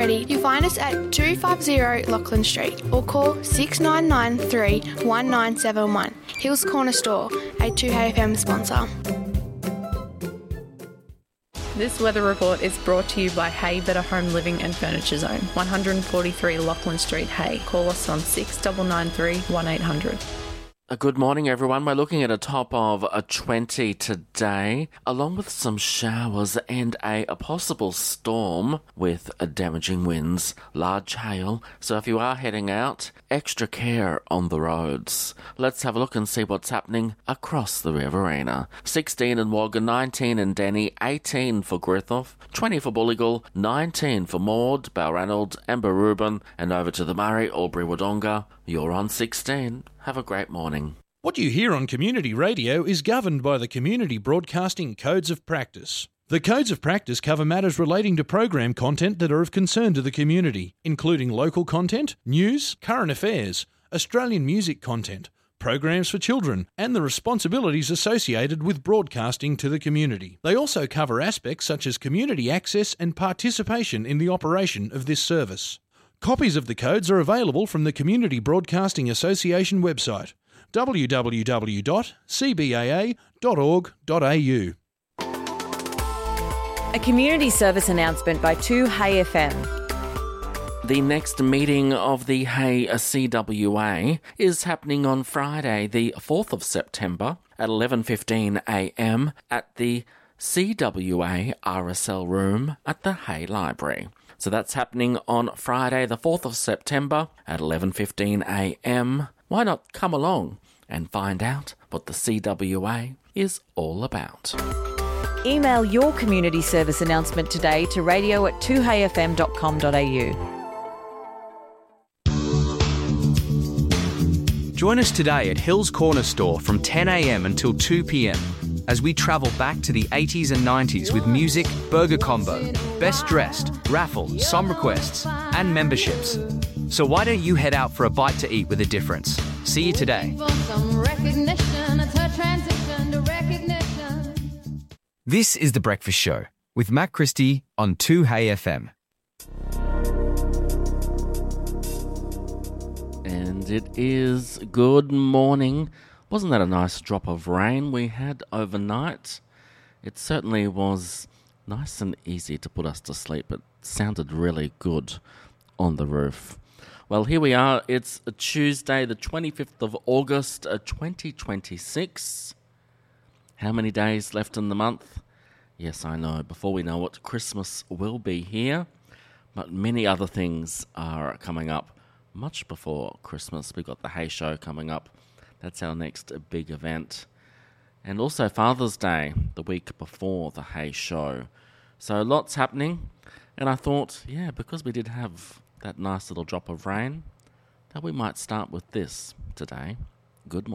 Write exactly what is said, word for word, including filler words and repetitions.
You find us at two fifty Lachlan Street or call six nine nine three one nine seven one. Hills Corner Store, a two H F M sponsor. This weather report is brought to you by Hay Better Home Living and Furniture Zone, one forty-three Lachlan Street, Hay. Call us on six nine nine three one eight hundred. Good morning, everyone. We're looking at a top of a twenty today, along with some showers and a, a possible storm with a damaging winds, large hail. So if you are heading out, extra care on the roads. Let's have a look and see what's happening across the Riverina. sixteen in Wagga, nineteen in Denny, eighteen for Griffith, twenty for Bulligal, nineteen for Maud, Balranald and Barubin, and over to the Murray, Albury Wodonga. You're on sixteen. Have a great morning. What you hear on community radio is governed by the Community Broadcasting Codes of Practice. The Codes of Practice cover matters relating to program content that are of concern to the community, including local content, news, current affairs, Australian music content, programs for children, and the responsibilities associated with broadcasting to the community. They also cover aspects such as community access and participation in the operation of this service. Copies of the codes are available from the Community Broadcasting Association website, w w w dot c b a a dot org dot a u. A community service announcement by two Hay F M. The next meeting of the Hay C W A is happening on Friday, the fourth of September at eleven fifteen a m at the C W A R S L room at the Hay Library. So that's happening on Friday, the fourth of September at eleven fifteen a m. Why not come along and find out what the C W A is all about? Email your community service announcement today to radio at two hay f m dot com dot a u. Join us today at Hills Corner Store from ten a m until two p m as we travel back to the eighties and nineties with music, burger combo, best dressed, raffle, song requests, and memberships. So why don't you head out for a bite to eat with a difference? See you today. This is The Breakfast Show with Matt Christie on two Hay F M. And it is good morning. Wasn't that a nice drop of rain we had overnight? It certainly was nice and easy to put us to sleep. It sounded really good on the roof. Well, here we are. It's a Tuesday, the twenty-fifth of August, twenty twenty-six. How many days left in the month? Yes, I know. Before we know it, Christmas will be here. But many other things are coming up much before Christmas. We've got the Hay Show coming up. That's our next big event. And also Father's Day, the week before the Hay Show. So lots happening. And I thought, yeah, because we did have that nice little drop of rain, that we might start with this today. Good morning.